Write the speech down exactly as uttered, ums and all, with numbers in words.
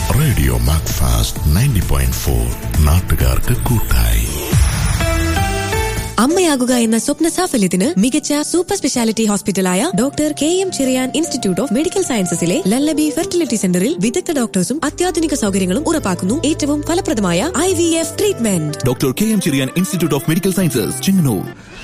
Radio Macfast ninety point four, നാട്ടുകാർക്ക് കൂട്ടായി. അമ്മയാകുക എന്ന സ്വപ്ന സാഫല്യത്തിന് മികച്ച super speciality ഹോസ്പിറ്റലായ doctor K M Cherian institute of medical സയൻസസിലെ ലല്ലബി fertility സെന്ററിൽ വിദഗ്ധ ഡോക്ടേഴ്സും അത്യാധുനിക സൗകര്യങ്ങളും ഉറപ്പാക്കുന്നു ഏറ്റവും ഫലപ്രദമായ I V F treatment. Doctor K M Cherian institute of medical sciences, Chengannur.